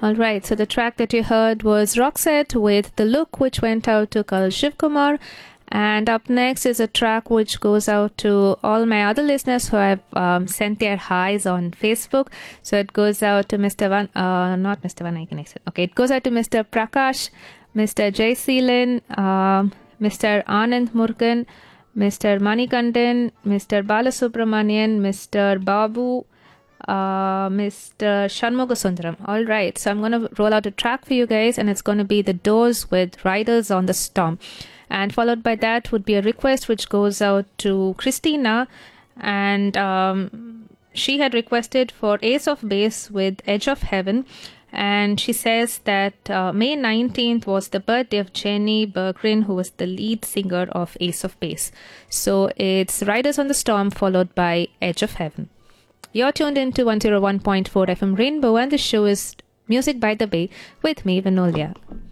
All right, so the track that you heard was Roxette with The Look, which went out to Kal Shiv Kumar. And up next is a track which goes out to all my other listeners who have sent their highs on Facebook. So it goes out to Mr. Not Mr. Van Eyck. Okay, it goes out to Mr. Prakash, Mr. Jay Seelan, Mr. Anand Murugan, Mr. Manikandan, Mr. Balasubramanian, Mr. Babu, Mr. Shanmugasundaram. All right, so I'm going to roll out a track for you guys, and it's going to be The Doors with Riders on the Storm. And followed by that would be a request which goes out to Christina, and she had requested for Ace of Base with Edge of Heaven. And she says that May 19th was the birthday of Jenny Berggren, who was the lead singer of Ace of Base. So it's Riders on the Storm followed by Edge of Heaven. You're tuned into 101.4 FM Rainbow, and the show is Music by the Bay with me, Vinolya.